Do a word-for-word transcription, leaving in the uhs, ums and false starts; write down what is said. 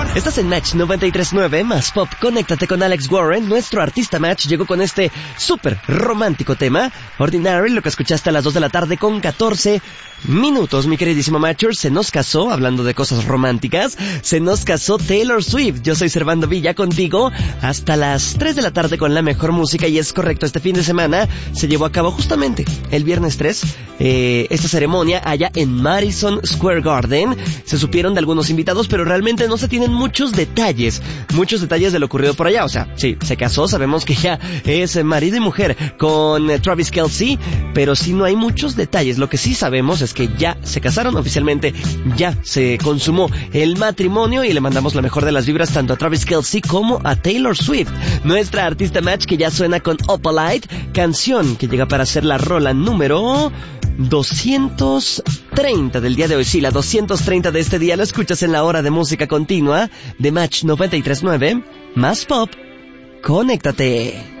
Estás en Match noventa y tres punto nueve, más pop. Conéctate con Alex Warren. Nuestro artista Match llegó con este súper romántico tema, Ordinary, lo que escuchaste a las dos de la tarde con catorce minutos. Mi queridísimo Matcher, se nos casó, hablando de cosas románticas, se nos casó Taylor Swift. Yo soy Servando Villa, contigo hasta las tres de la tarde con la mejor música. Y es correcto, este fin de semana se llevó a cabo justamente el viernes tres, eh, esta ceremonia allá en Madison Square Garden. Se supieron de algunos invitados, pero realmente no se tienen muchos detalles, muchos detalles de lo ocurrido por allá. O sea, sí, se casó, sabemos que ya es marido y mujer con Travis Kelce, pero sí no hay muchos detalles. Lo que sí sabemos es que ya se casaron oficialmente, ya se consumó el matrimonio, y le mandamos la mejor de las vibras tanto a Travis Kelce como a Taylor Swift, nuestra artista Match, que ya suena con Opalite, canción que llega para ser la rola número doscientos treinta del día de hoy. Sí, la doscientos treinta de este día. Lo escuchas en la hora de música continua de Match noventa y tres punto nueve, más pop. Conéctate.